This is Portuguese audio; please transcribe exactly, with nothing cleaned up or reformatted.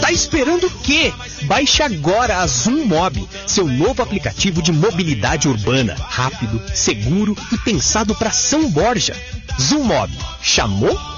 Tá esperando o quê? Baixe agora a Zoom Mob, seu novo aplicativo de mobilidade urbana, rápido, seguro e pensado para São Borja. Zoom Mob, chamou?